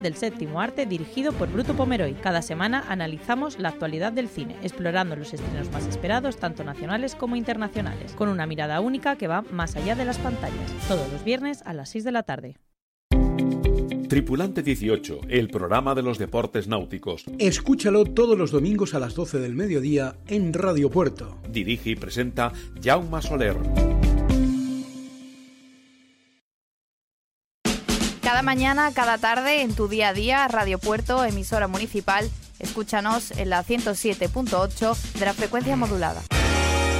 del séptimo arte dirigido por Bruto Pomeroy. Cada semana analizamos la actualidad del cine, explorando los estrenos más esperados, tanto nacionales como internacionales, con una mirada única que va más allá de las pantallas. Todos los viernes a las 6 de la tarde. Tripulante 18, el programa de los deportes náuticos. Escúchalo todos los domingos a las 12 del mediodía en Radio Puerto. Dirige y presenta Jaume Soler. Cada mañana, cada tarde, en tu día a día, Radio Puerto, emisora municipal, escúchanos en la 107.8 de la frecuencia modulada.